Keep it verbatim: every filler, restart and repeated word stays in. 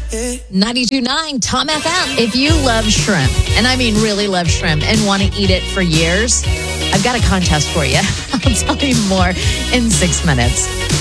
ninety-two point nine Tom F M. If you love shrimp, and I mean really love shrimp, and want to eat it for years, I've got a contest for you. I'll tell you more in six minutes.